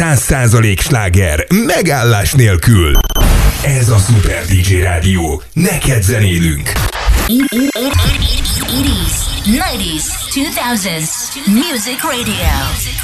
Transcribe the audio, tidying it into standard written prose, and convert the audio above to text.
100% sláger, megállás nélkül. Ez a Super DJ Rádió. Neked zenélünk. 80s, 90s, 2000s, Music Radio.